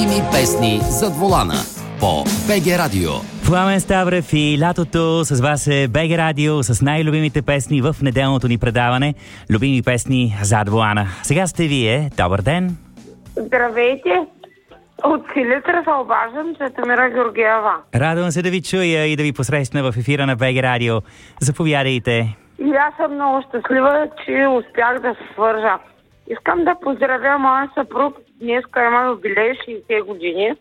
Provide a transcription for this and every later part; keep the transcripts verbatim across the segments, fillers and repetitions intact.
Любими песни зад волана по БГ Радио. Пламен Ставрев и лятото с вас е БГ Радио с най-любимите песни в неделното ни предаване. Любими песни зад волана. Сега сте вие. Добър ден! Здравейте! От Силистра се обаждам, Цветомира Георгиева. Радвам се да ви чуя и да ви посрещна в ефира на БГ Радио. Заповядайте. И аз съм много щастлива, че успях да се свържа. Искам да поздравя моя съпруг. Днеска има юбилей шейсет години.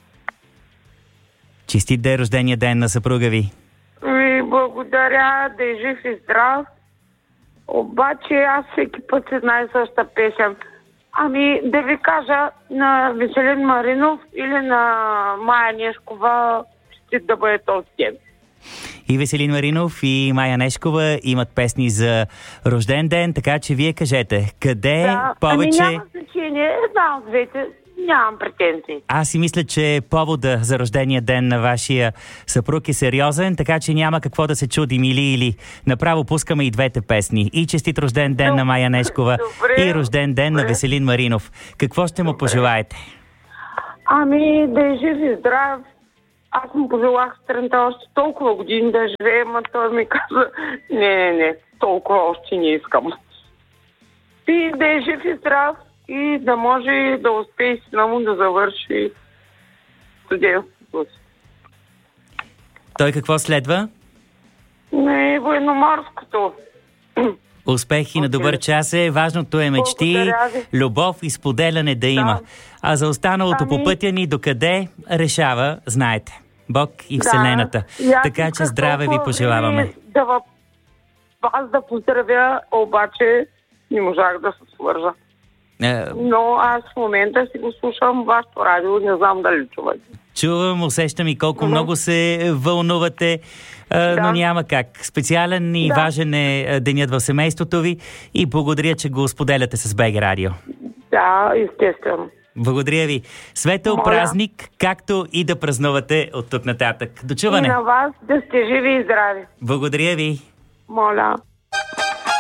Честит да е рождения ден на съпруга ви. И благодаря, да е жив и здрав. Обаче аз всеки път се знае същата песен. Ами да ви кажа, на Веселин Маринов или на Мая Нешкова ще да бъде този ден. И Веселин Маринов и Мая Нешкова имат песни за рожден ден, така че вие кажете, къде да, повече... Ами няма значение, една от двете, нямам претенции. Аз си мисля, че повода за рождения ден на вашия съпруг е сериозен, така че няма какво да се чудим или или. Направо пускаме и двете песни. И честит рожден ден на Мая Нешкова, добре, и рожден ден добре. на Веселин Маринов. Какво ще му Добре. пожелаете? Ами да е жив и здрав. Аз му пожелах сутринта още толкова години да живее, но той ми каза, не, не, не, толкова още не искам. И да е жив и здрав и да може да успее сина му да завърши студентството си. Той какво следва? Не, военноморското. Успех и на добър час е. Важното е мечти, Благодаря ви. любов и споделяне да има. А за останалото Ами- по пътя ни докъде решава, знаете. Бог и Да. Вселената. И аз Така че исках здраве ви толкова пожелаваме. време Да въп... вас да поздравя, обаче не можах да се свържа. Е, Но аз в момента си го слушам вашето радио, не знам дали чувате. Чувам, усещам и колко Мгм. много се вълнувате, а, Да. но няма как. Специален и Да. важен е а, денят в семейството ви и благодаря, че го споделяте с БГ Радио. Да, естествено. Благодаря ви. Светъл Моля. празник, както и да празнувате от тук нататък. До И чуване. на вас да сте живи и здрави. Благодаря ви. Моля.